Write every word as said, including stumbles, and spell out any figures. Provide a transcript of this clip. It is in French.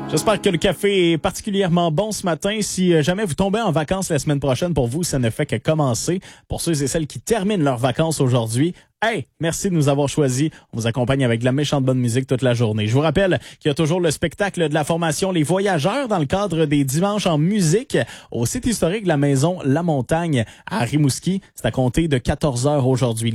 J'espère que le café est particulièrement bon ce matin. Si jamais vous tombez en vacances la semaine prochaine, pour vous, ça ne fait que commencer. Pour ceux et celles qui terminent leurs vacances aujourd'hui, hey, merci de nous avoir choisis. On vous accompagne avec de la méchante bonne musique toute la journée. Je vous rappelle qu'il y a toujours le spectacle de la formation Les Voyageurs dans le cadre des Dimanches en musique au site historique de la Maison La Montagne à Rimouski. C'est à compter de quatorze heures aujourd'hui.